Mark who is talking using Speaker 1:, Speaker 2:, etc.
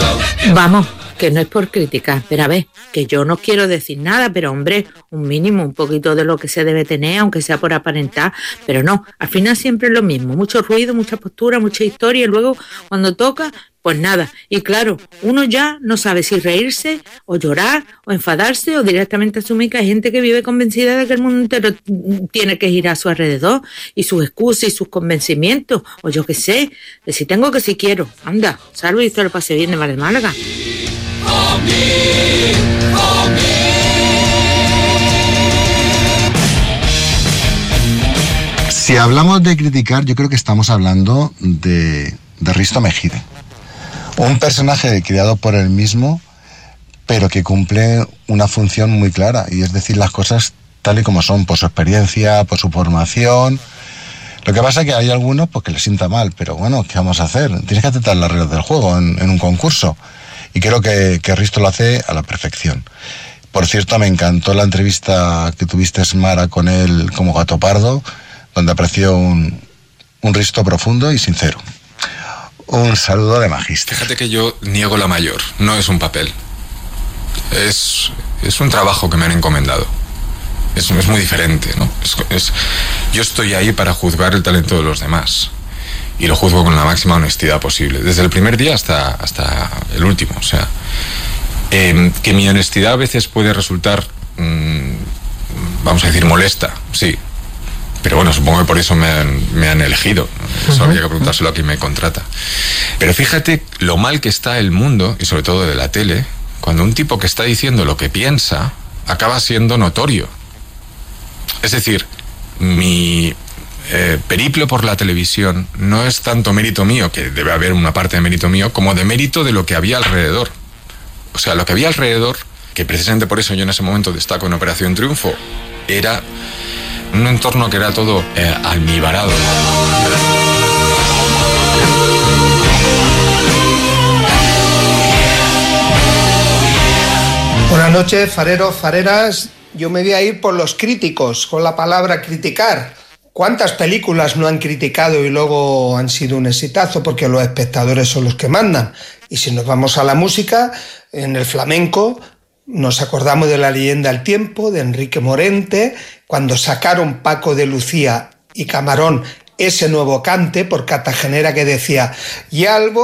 Speaker 1: Vamos, que no es por criticar, pero a ver, que yo no quiero decir nada, pero hombre, un mínimo, un poquito de lo que se debe tener, aunque sea por aparentar, pero no, al final siempre es lo mismo, mucho ruido, mucha postura, mucha historia, y luego cuando toca, pues nada, y claro, uno ya no sabe si reírse, o llorar, o enfadarse, o directamente asumir que hay gente que vive convencida de que el mundo entero tiene que girar a su alrededor, y sus excusas y sus convencimientos, o yo qué sé, que si tengo que si quiero, anda, salvo y te lo pase bien de Mar de Málaga.
Speaker 2: Si hablamos de criticar, yo creo que estamos hablando de Risto Mejide. Un personaje creado por él mismo, pero que cumple una función muy clara, y es decir las cosas tal y como son, por su experiencia, por su formación. Lo que pasa es que hay algunos pues, que les sienta mal, pero bueno, ¿qué vamos a hacer? Tienes que aceptar las reglas del juego en un concurso. Y creo que Risto lo hace a la perfección. Por cierto, me encantó la entrevista que tuviste, Mara, con él como Gato Pardo, donde apreció un Risto profundo y sincero. Un saludo de magíster.
Speaker 3: Fíjate que yo niego la mayor, no es un papel. Es un trabajo que me han encomendado. Es muy diferente, ¿no? Yo estoy ahí para juzgar el talento de los demás. Y lo juzgo con la máxima honestidad posible. Desde el primer día hasta el último. O sea, que mi honestidad a veces puede resultar, vamos a decir, molesta, sí. Pero bueno, supongo que por eso me han elegido. Eso habría que preguntárselo a quien me contrata. Pero fíjate lo mal que está el mundo, y sobre todo de la tele, cuando un tipo que está diciendo lo que piensa acaba siendo notorio. Es decir, mi periplo por la televisión no es tanto mérito mío, que debe haber una parte de mérito mío, como de mérito de lo que había alrededor. O sea, lo que había alrededor, que precisamente por eso yo en ese momento destaco en Operación Triunfo, era un entorno que era todo almibarado.
Speaker 4: Buenas noches, fareros, fareras. Yo me voy a ir por los críticos, con la palabra criticar. ¿Cuántas películas no han criticado y luego han sido un exitazo? Porque los espectadores son los que mandan. Y si nos vamos a la música, en el flamenco nos acordamos de La leyenda del tiempo, de Enrique Morente, cuando sacaron Paco de Lucía y Camarón ese nuevo cante por Cartagenera que decía: y algo